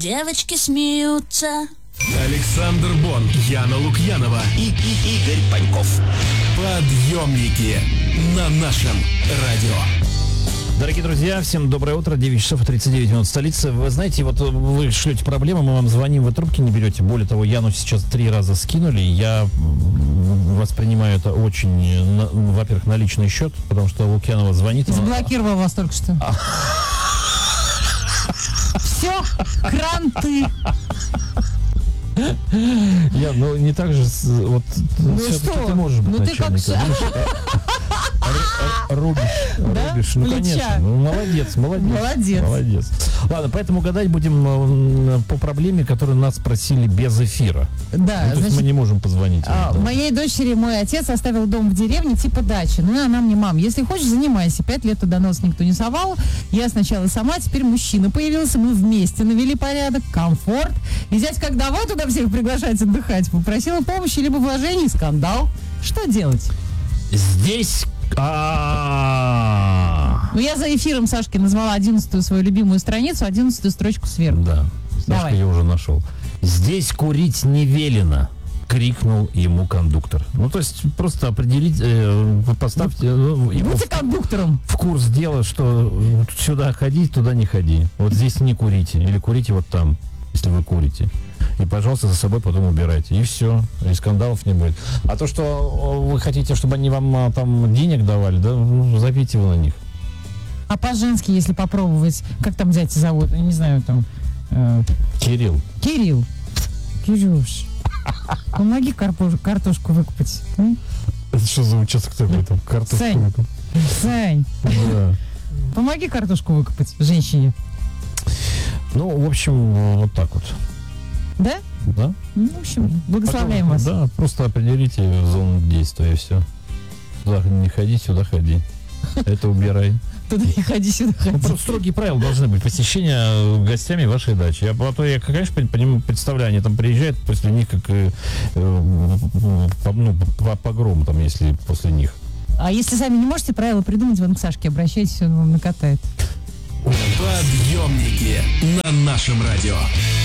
девочки смеются. Александр Бон, Яна Лукьянова и Игорь Паньков. Подъемники на нашем радио. Дорогие друзья, всем доброе утро, 9 часов и 39 минут в столице. Вы знаете, вот вы шлете проблемы, мы вам звоним, вы трубки не берете. Более того, Яну сейчас 3 раза скинули. Я воспринимаю это очень, во-первых, на личный счет, потому что Лукьянова звонит. Заблокировал вас только что. Все, кранты. Я, ну, не так же, вот, ну что? Ты можешь быть ну начальником. Ты как... Рубишь. Ну, конечно. Ну, молодец. Ладно, поэтому гадать будем по проблеме, которую нас спросили без эфира. Да. Ну, то есть мы не можем позвонить. Моей дочери мой отец оставил дом в деревне типа дачи. Ну и она мне: мам, если хочешь, занимайся. 5 лет туда нос никто не совал. Я сначала сама, теперь мужчина появился. Мы вместе навели порядок, комфорт. И зять как давай туда всех приглашать отдыхать. Попросила помощи, либо вложений, скандал. Что делать? Здесь... Ну, я за эфиром Сашки назвала 11-ю свою любимую страницу, 11-ю строчку сверху. Да, Сашка я уже нашел. Здесь курить не велено, крикнул ему кондуктор. Ну, то есть просто определить, поставьте... Будьте кондуктором. В курс дела, что сюда ходи, туда не ходи. Вот здесь не курите. Или курите вот там, если вы курите. И, пожалуйста, за собой потом убирайте. И все. И скандалов не будет. А то, что вы хотите, чтобы они вам там денег давали, да, ну, забейте вы на них. А по-женски, если попробовать, как там зятя зовут? Я не знаю, там... Кирилл. Кирюш, помоги картошку выкопать. Это что за участок такой? Там картошку выкопать. Сань. Да. Помоги картошку выкопать женщине. Ну, в общем, вот так вот. Да? Да. Ну, в общем, благословляем вас. Да, просто определите зону действия и все. Туда не ходи, сюда ходи. Это убирай. Туда не ходи, сюда ходи. Ну, просто строгие правила должны быть посещения гостями вашей дачи. А то я, конечно, представляю, они там приезжают после них, как погром, там, если после них. А если сами не можете правила придумать, вон к Сашке обращайтесь, он вам накатает. Подъемники на нашем радио.